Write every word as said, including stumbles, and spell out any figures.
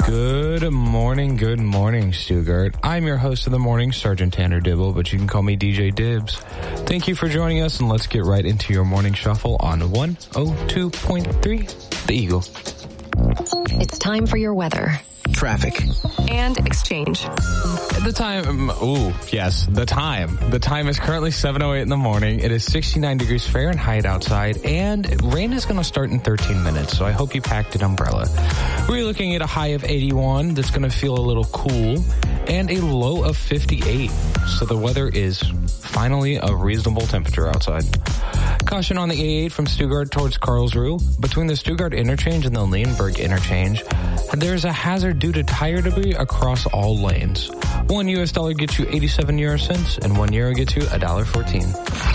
Good morning, good morning, Stuttgart. I'm your host of the morning, Sergeant Tanner Dibble, but you can call me D J Dibs. Thank you for joining us, and let's get right into your morning shuffle on one oh two point three, The Eagle. It's time for your weather. Traffic. And exchange. The time, ooh, yes, the time. The time is currently seven oh eight in the morning. It is sixty-nine degrees Fahrenheit outside, and rain is going to start in thirteen minutes, so I hope you packed an umbrella. We're looking at a high of eighty-one that's going to feel a little cool, and a low of fifty-eight, so the weather is finally a reasonable temperature outside. Caution on the A eight from Stuttgart towards Karlsruhe. Between the Stuttgart interchange and the Leonberg interchange, there's a hazard due to tire debris across all lanes. One U S dollar gets you eighty-seven euro cents, and one euro gets you one dollar fourteen.